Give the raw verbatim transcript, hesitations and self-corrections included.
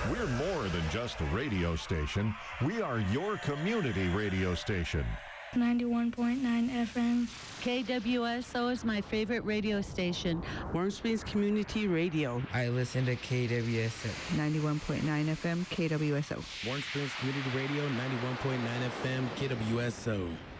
We're more than just a radio station. We are your community radio station. ninety-one point nine F M. K W S O is my favorite radio station. Warm Springs Community Radio. I listen to K W S O. ninety-one point nine F M, K W S O. Warm Springs Community Radio, ninety-one point nine F M, K W S O.